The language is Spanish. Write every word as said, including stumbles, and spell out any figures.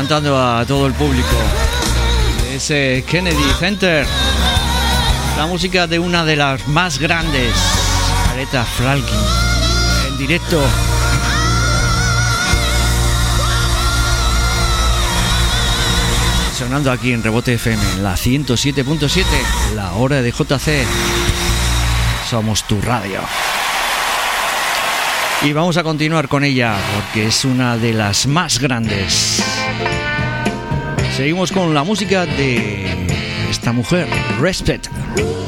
contando a todo el público. Ese Kennedy Center. La música de una de las más grandes, Aretha Franklin, en directo. Sonando aquí en Rebote F M, en la ciento siete punto siete, la hora de J C. Somos tu radio. Y vamos a continuar con ella porque es una de las más grandes. Seguimos con la música de esta mujer, Respect.